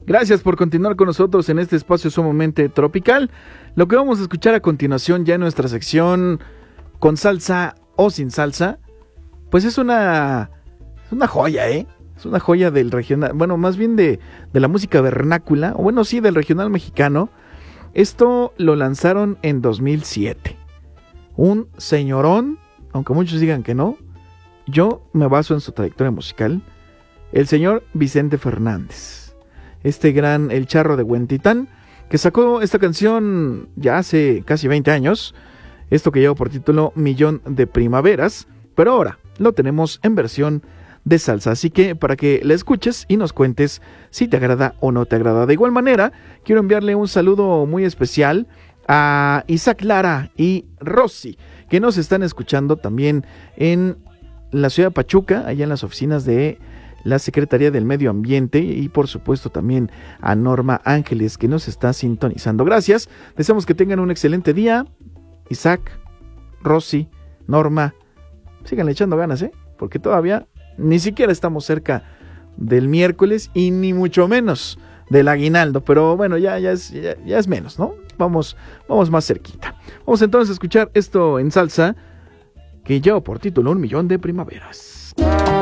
Gracias por continuar con nosotros en este espacio sumamente tropical. Lo que vamos a escuchar a continuación ya en nuestra sección con salsa o sin salsa, pues es una joya, ¿eh? Es una joya del regional, bueno, más bien de la música vernácula, o bueno, sí, del regional mexicano. Esto lo lanzaron en 2007. Un señorón, aunque muchos digan que no, yo me baso en su trayectoria musical, el señor Vicente Fernández. Este gran El Charro de Huentitán, que sacó esta canción ya hace casi 20 años, esto que lleva por título Millón de Primaveras, pero ahora lo tenemos en versión de salsa, así que para que la escuches y nos cuentes si te agrada o no te agrada. De igual manera, quiero enviarle un saludo muy especial a Isaac Lara y Rosy, que nos están escuchando también en la ciudad de Pachuca, allá en las oficinas de la Secretaría del Medio Ambiente, y por supuesto también a Norma Ángeles, que nos está sintonizando. Gracias, deseamos que tengan un excelente día. Isaac, Rosy, Norma, síganle echando ganas, porque todavía ni siquiera estamos cerca del miércoles y ni mucho menos del aguinaldo, pero bueno, ya es menos, ¿no? Vamos más cerquita. Vamos entonces a escuchar esto en salsa, que lleva por título Un Millón de Primaveras.